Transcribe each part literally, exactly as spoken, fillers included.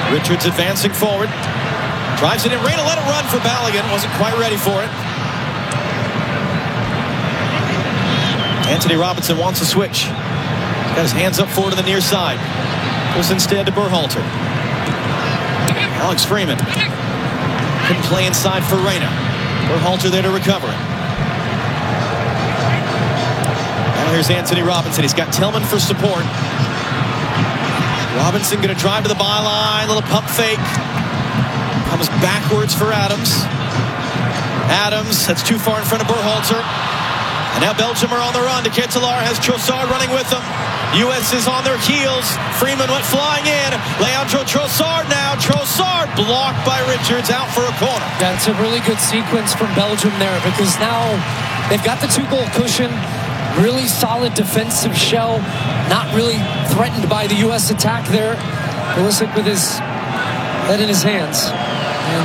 Richards advancing forward. Drives it in. Reyna let it run for Balogun. Wasn't quite ready for it. Anthony Robinson wants a switch. Got his hands up forward to the near side. Goes instead to Berhalter. Alex Freeman. Couldn't play inside for Reyna. Berhalter there to recover it. Now here's Anthony Robinson. He's got Tillman for support. Robinson going to drive to the byline. Little pump fake. Comes backwards for Adams. Adams, that's too far in front of Berhalter. And now Belgium are on the run. De Ketelaere has Trossard running with them. U S is on their heels. Freeman went flying in. Leandro Trossard now. Trossard blocked by Richards, out for a corner. That's a really good sequence from Belgium there, because now they've got the two-goal cushion. Really solid defensive shell. Not really threatened by the U S attack there. Pulisic with his head in his hands. And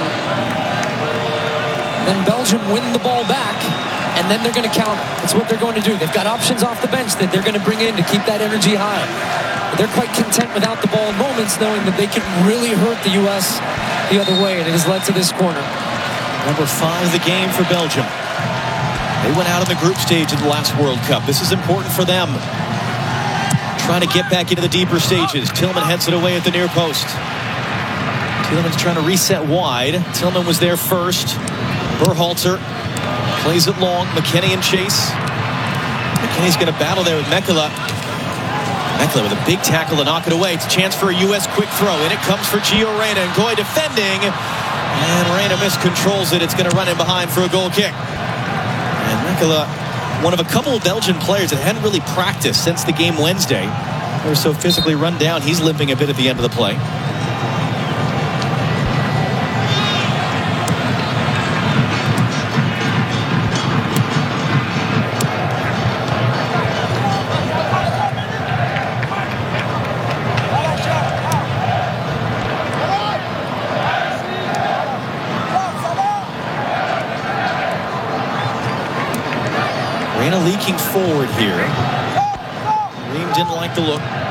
then Belgium win the ball back, and then they're going to counter. That's what they're going to do. They've got options off the bench that they're going to bring in to keep that energy high. But they're quite content without the ball in moments, knowing that they can really hurt the U S the other way, and it has led to this corner. Number five of the game for Belgium. They went out in the group stage of the last World Cup. This is important for them. Trying to get back into the deeper stages. Tillman heads it away at the near post. Tillman's trying to reset wide. Tillman was there first. Berhalter plays it long. McKennie and chase. McKennie's going to battle there with Mekala. Mekala with a big tackle to knock it away. It's a chance for a U S quick throw. In it comes for Gio Reyna. And Goy defending. And Reyna miscontrols it. It's going to run in behind for a goal kick. And Mekala, one of a couple of Belgian players that hadn't really practiced since the game Wednesday. They were so physically run down. He's limping a bit at the end of the play. Reyna leaking forward here. Ream didn't like the look.